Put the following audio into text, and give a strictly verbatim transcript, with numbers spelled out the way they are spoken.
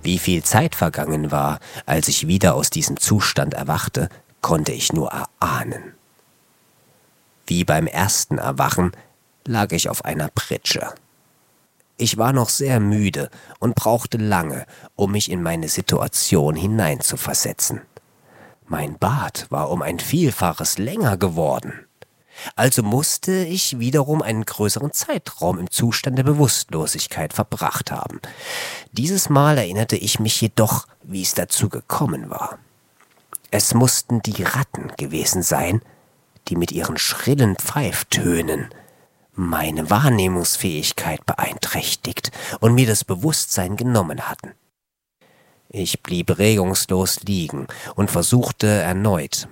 Wie viel Zeit vergangen war, als ich wieder aus diesem Zustand erwachte, konnte ich nur erahnen. Wie beim ersten Erwachen lag ich auf einer Pritsche. Ich war noch sehr müde und brauchte lange, um mich in meine Situation hineinzuversetzen. Mein Bad war um ein Vielfaches länger geworden. Also musste ich wiederum einen größeren Zeitraum im Zustand der Bewusstlosigkeit verbracht haben. Dieses Mal erinnerte ich mich jedoch, wie es dazu gekommen war. Es mussten die Ratten gewesen sein, die mit ihren schrillen Pfeiftönen meine Wahrnehmungsfähigkeit beeinträchtigt und mir das Bewusstsein genommen hatten. Ich blieb regungslos liegen und versuchte erneut,